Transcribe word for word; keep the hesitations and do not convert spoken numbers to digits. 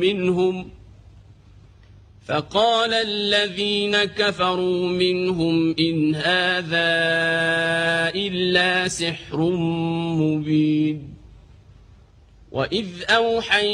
منهم فقال الذين كفروا منهم إن هذا إلا سحر مبين. وإذ أوحينا